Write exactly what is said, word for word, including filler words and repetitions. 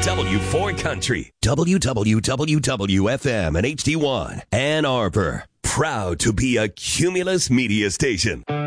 W four Country, W W W W F M and H D one, Ann Arbor. Proud to be a Cumulus media station.